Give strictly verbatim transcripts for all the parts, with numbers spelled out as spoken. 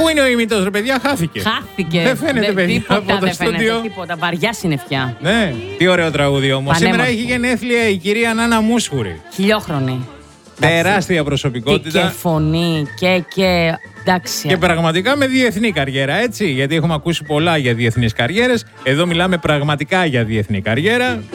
Πού είναι ο ημιτός, ρε παιδιά, χάθηκε. Χάθηκε. Δεν φαίνεται, δεν, παιδιά, τίποτα, από το δεν στούντιο. φαίνεται τίποτα. Βαριά συννεφιά. Ναι, τι ωραίο τραγούδι όμως. Σήμερα Πανέμορφο. έχει γενέθλια η κυρία Νάνα Μούσχουρη. Χιλιόχρονη. Τεράστια προσωπικότητα. Και, και φωνή και. και... Εντάξει. Και πραγματικά με διεθνή καριέρα, έτσι. Γιατί έχουμε ακούσει πολλά για διεθνείς καριέρες. Εδώ μιλάμε πραγματικά για διεθνή καριέρα.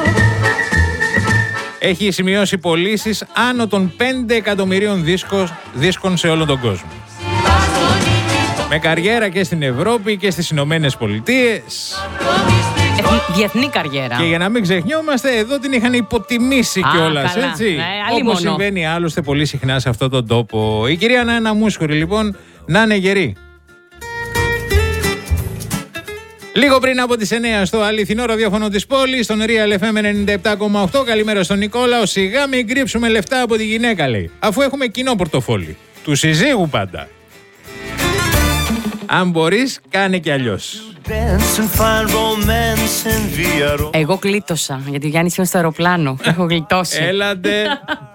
Έχει σημειώσει πωλήσεις άνω των πέντε εκατομμυρίων δίσκος, δίσκων σε όλο τον κόσμο. Με καριέρα και στην Ευρώπη και στις Ηνωμένες Πολιτείες. Διεθνή καριέρα. Και για να μην ξεχνιόμαστε, εδώ την είχαν υποτιμήσει κιόλας, έτσι. Ναι, όπως συμβαίνει άλλωστε πολύ συχνά σε αυτόν τον τόπο. Η κυρία Νάνα Μούσχουρη, λοιπόν, να είναι γερή. Λίγο πριν από τις εννιά στο αληθινό ραδιόφωνο της πόλης, στον Real εφ εμ ενενήντα επτά κόμμα οκτώ. Καλημέρα στον Νικόλαο. Σιγά μην κρύψουμε λεφτά από τη γυναίκα, λέει. Αφού έχουμε κοινό πορτοφόλι. Του συζύγου πάντα. Αν μπορείς, κάνε κι αλλιώς. Εγώ γλίτωσα, γιατί ο Γιάννης είναι στο αεροπλάνο. Έχω γλιτώσει. Έλατε.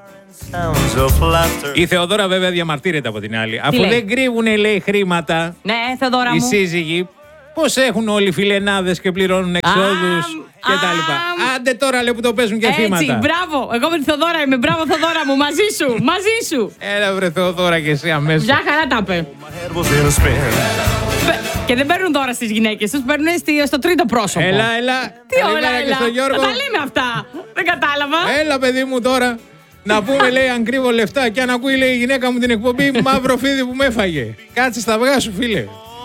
Η Θεοδόρα βέβαια διαμαρτύρεται από την άλλη. Αφού λέει? δεν κρύβουνε, λέει, χρήματα Ναι, Θεοδόρα οι μου. σύζυγοι, πώς έχουν όλοι φιλενάδες και πληρώνουν εξόδους και τα λοιπά. Άντε τώρα, λέει, που το παίζουν και θύματα. Έτσι, μπράβο. Εγώ με τη Θεοδόρα είμαι. Μπράβο, Θεοδόρα μου. Μαζί σου. Μαζί σου. Έλα, βρε Θεοδόρα, και εσύ αμέσως. Μια χαρά τα είπε. Και δεν παίρνουν δώρα στις γυναίκες τους, παίρνουν στο τρίτο πρόσωπο. Έλα, έλα. Τι ώρα, Καλημέρα και έλα. στον Γιώργο. Τα λέμε αυτά. Δεν κατάλαβα. Έλα, παιδί μου, τώρα. Να πούμε, λέει, αν κρύβω λεφτά και αν ακούει, λέει, η γυναίκα μου την εκπομπή, μαύρο φίδι που με έφαγε. Κάτσε στα αυγά σου, φίλε.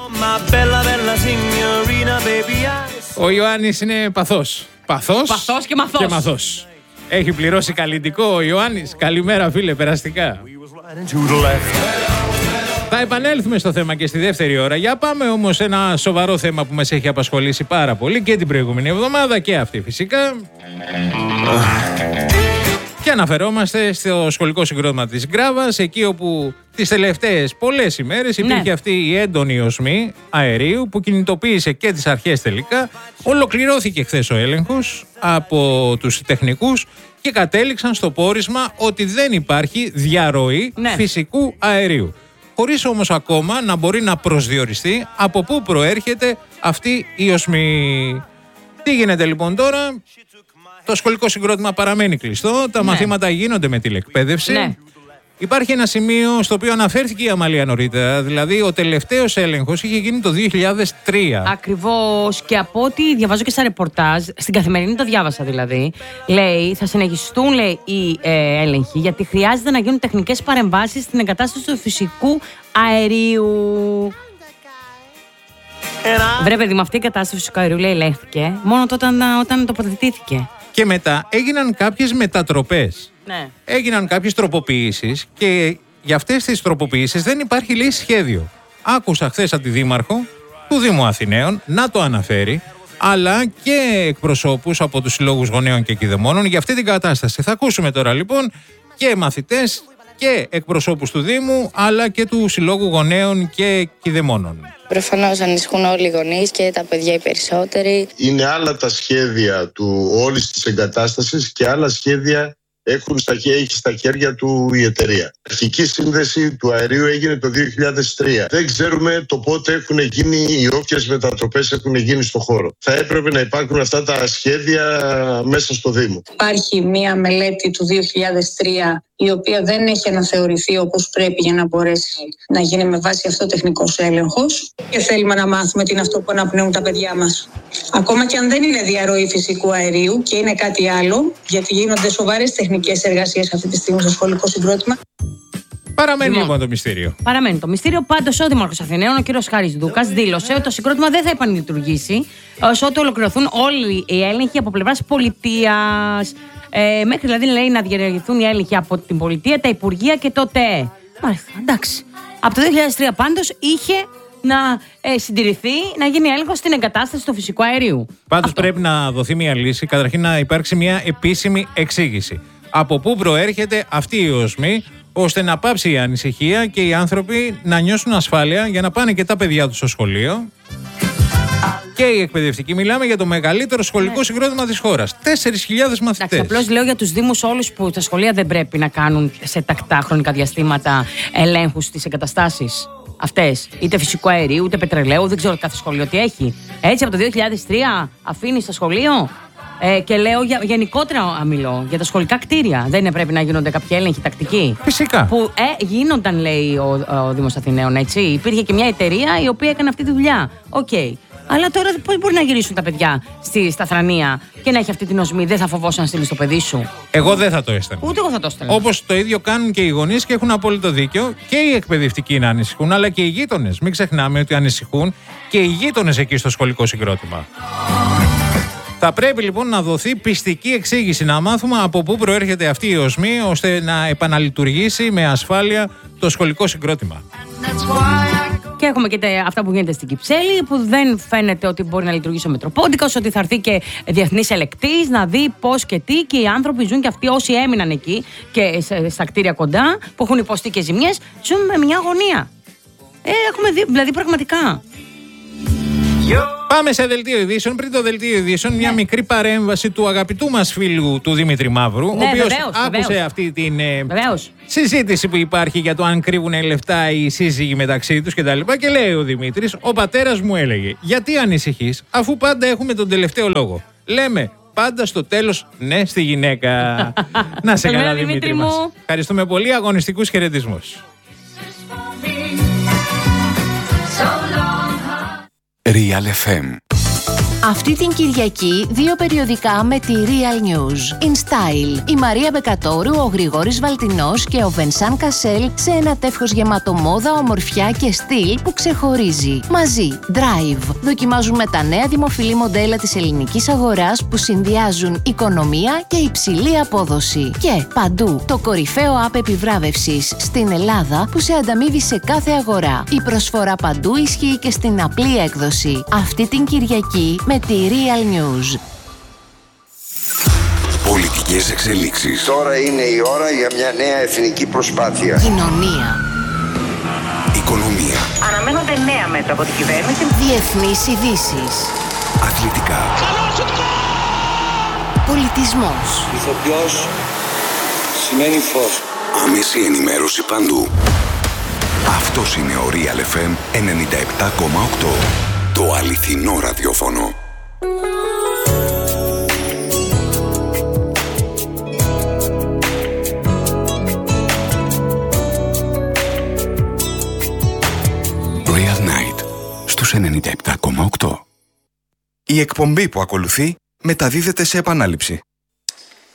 Ο Ιωάννης είναι παθός. Παθός, Παθός και μαθός. και μαθός. Έχει πληρώσει καλλιτικό ο Ιωάννης. Καλημέρα, φίλε, περαστικά. Θα επανέλθουμε στο θέμα και στη δεύτερη ώρα. Για πάμε όμως σε ένα σοβαρό θέμα που μας έχει απασχολήσει πάρα πολύ και την προηγούμενη εβδομάδα και αυτή φυσικά. Και αναφερόμαστε στο σχολικό συγκρότημα της Γκράβας, εκεί όπου τις τελευταίες πολλές ημέρες υπήρχε, ναι, αυτή η έντονη οσμή αερίου που κινητοποίησε και τις αρχές τελικά. Ολοκληρώθηκε χθες ο έλεγχος από τους τεχνικούς και κατέληξαν στο πόρισμα ότι δεν υπάρχει διαρροή, ναι, φυσικού αερίου. Χωρίς όμως ακόμα να μπορεί να προσδιοριστεί από πού προέρχεται αυτή η οσμή. Τι γίνεται λοιπόν τώρα? Το σχολικό συγκρότημα παραμένει κλειστό, τα, ναι, μαθήματα γίνονται με τηλεκπαίδευση. Ναι. Υπάρχει ένα σημείο στο οποίο αναφέρθηκε η Αμαλία νωρίτερα, δηλαδή ο τελευταίος έλεγχος είχε γίνει το δύο χιλιάδες τρία. Ακριβώς, και από ό,τι διαβάζω και στα ρεπορτάζ, στην Καθημερινή το διάβασα δηλαδή, λέει θα συνεχιστούν, λέει, οι ε, έλεγχοι γιατί χρειάζεται να γίνουν τεχνικές παρεμβάσεις στην εγκατάσταση του φυσικού αερίου. Βρε παιδί μου, αυτή η κατάσταση του φυσικού αερίου, λέει, ελέγχθηκε μόνο τότε όταν, όταν τοποθετήθηκε. Και μετά έγιναν κάποιες μετατροπές. Ναι. Έγιναν κάποιες τροποποιήσεις και για αυτές τις τροποποιήσεις δεν υπάρχει, λέει, σχέδιο. Άκουσα χθες από τη Δήμαρχο του Δήμου Αθηναίων να το αναφέρει, αλλά και εκπροσώπους από τους συλλόγους γονέων και κηδεμόνων για αυτή την κατάσταση. Θα ακούσουμε τώρα λοιπόν και μαθητές και εκπροσώπους του Δήμου, αλλά και του Συλλόγου Γονέων και Κηδεμόνων. Προφανώς ανησυχούν όλοι οι γονείς και τα παιδιά οι περισσότεροι. Είναι άλλα τα σχέδια του όλης της εγκατάστασης και άλλα σχέδια έχουν στα, έχει στα χέρια του η εταιρεία. Η αρχική σύνδεση του αερίου έγινε το δύο χιλιάδες τρία. Δεν ξέρουμε το πότε έχουν γίνει ή όποιες μετατροπές έχουν γίνει στο χώρο. Θα έπρεπε να υπάρχουν αυτά τα σχέδια μέσα στο Δήμο. Υπάρχει μία μελέτη του δύο χιλιάδες τρία η οποία δεν έχει αναθεωρηθεί όπως πρέπει για να μπορέσει να γίνει με βάση αυτό τεχνικός έλεγχος και θέλουμε να μάθουμε τι είναι αυτό που αναπνέουν τα παιδιά μας. Ακόμα και αν δεν είναι διαρροή φυσικού αερίου και είναι κάτι άλλο, γιατί γίνονται σοβαρές τεχνικές εργασίες αυτή τη στιγμή στο σχολικό συγκρότημα. Παραμένει λοιπόν το μυστήριο. Παραμένει το μυστήριο. Πάντως, ο Δήμαρχος Αθηναίων, ο κ. Χάρης Δούκας, δήλωσε ότι το συγκρότημα δεν θα επανλειτουργήσει όσο ότου ολοκληρωθούν όλοι οι έλεγχοι από πλευράς πολιτείας. Ε, μέχρι δηλαδή, λέει, να διενεργηθούν οι έλεγχοι από την πολιτεία, τα υπουργεία και το ΤΕΕ. Μάλιστα, εντάξει. Από το δύο χιλιάδες τρία πάντως είχε να ε, συντηρηθεί, να γίνει έλεγχος στην εγκατάσταση του φυσικού αερίου. Πάντως Αυτό. πρέπει να δοθεί μια λύση, καταρχήν να υπάρξει μια επίσημη εξήγηση. Από πού προέρχεται αυτή η οσμή, ώστε να πάψει η ανησυχία και οι άνθρωποι να νιώσουν ασφάλεια για να πάνε και τα παιδιά τους στο σχολείο. Και οι εκπαιδευτικοί, μιλάμε για το μεγαλύτερο σχολικό, ναι, συγκρότημα της χώρας. τέσσερις χιλιάδες μαθητές. Απλώς λέω για τους δήμους όλους που τα σχολεία δεν πρέπει να κάνουν σε τακτά χρονικά διαστήματα ελέγχους στις εγκαταστάσεις. αυτές. Είτε φυσικού αερίου, είτε πετρελαίου, δεν ξέρω κάθε σχολείο τι έχει. Έτσι από το δύο χιλιάδες τρία αφήνει στο σχολείο. Ε, και λέω για, γενικότερα μιλώ για τα σχολικά κτίρια. Δεν πρέπει να γίνονται κάποιοι έλεγχοι τακτικοί. Φυσικά. Που ε, γίνονταν, λέει ο, ο Δήμος Αθηναίων, έτσι. Υπήρχε και μια εταιρεία η οποία έκανε αυτή τη δουλειά. Οκ. Okay. Αλλά τώρα πώς μπορεί να γυρίσουν τα παιδιά στη, στα θρανία και να έχει αυτή την οσμή? Δεν θα φοβόσαι να στείλει το παιδί σου? Εγώ δεν θα το έστελνα. Ούτε εγώ θα το έστελνα. Όπως το ίδιο κάνουν και οι γονείς και έχουν απόλυτο δίκιο. Και οι εκπαιδευτικοί να ανησυχούν, αλλά και οι γείτονες. Μην ξεχνάμε ότι ανησυχούν και οι γείτονες εκεί στο σχολικό συγκρότημα. Θα πρέπει λοιπόν να δοθεί πιστική εξήγηση, να μάθουμε από πού προέρχεται αυτή η οσμή, ώστε να επαναλειτουργήσει με ασφάλεια το σχολικό συγκρότημα. Και έχουμε και αυτά που γίνεται στην Κυψέλη, που δεν φαίνεται ότι μπορεί να λειτουργήσει ο Μητροπόντικος, ότι θα έρθει και διεθνής ελεκτής να δει πώς και τι, και οι άνθρωποι ζουν και αυτοί όσοι έμειναν εκεί και στα κτίρια κοντά, που έχουν υποστεί και ζημιές, ζουν με μια αγωνία. Ε, έχουμε δει, δηλαδή πραγματικά. Πάμε σε δελτίο ειδήσεων. Πριν το δελτίο ειδήσεων, μια ναι. μικρή παρέμβαση του αγαπητού μας φίλου του Δημήτρη Μαύρου, ναι, ο οποίος βεβαίως, άκουσε βεβαίως. αυτή την ε, συζήτηση που υπάρχει για το αν κρύβουν λεφτά οι σύζυγοι μεταξύ τους κτλ. Και, και λέει ο Δημήτρης, ο πατέρας μου έλεγε: γιατί ανησυχείς, αφού πάντα έχουμε τον τελευταίο λόγο? Λέμε πάντα στο τέλος ναι στη γυναίκα. Να σε καλά, Δημήτρη μας. Ευχαριστούμε πολύ. Αγωνιστικούς χαιρετισμούς. Real εφ εμ. Αυτή την Κυριακή δύο περιοδικά με τη Real News. In Style. Η Μαρία Μπεκατόρου, ο Γρηγόρης Βαλτινός και ο Βενσάν Κασέλ σε ένα τεύχος γεμάτο μόδα, ομορφιά και στυλ που ξεχωρίζει. Μαζί. Drive. Δοκιμάζουμε τα νέα δημοφιλή μοντέλα της ελληνικής αγοράς που συνδυάζουν οικονομία και υψηλή απόδοση. Και παντού. Το κορυφαίο app επιβράβευσης στην Ελλάδα που σε ανταμείβει σε κάθε αγορά. Η προσφορά παντού ισχύει και στην απλή έκδοση. Αυτή την Κυριακή με τη Real News. Πολιτικές εξελίξεις. Τώρα είναι η ώρα για μια νέα εθνική προσπάθεια. Κοινωνία. Οικονομία. Αναμένονται νέα μέτρα από την κυβέρνηση. Διεθνείς ειδήσεις. Αθλητικά. Πολιτισμός. Ηθοποιός σημαίνει φως. Άμεση ενημέρωση παντού. Αυτός είναι ο Real εφ εμ ενενήντα επτά κόμμα οκτώ. Το αληθινό ραδιόφωνο. Real Night στους ενενήντα επτά κόμμα οκτώ. Η εκπομπή που ακολουθεί μεταδίδεται σε επανάληψη.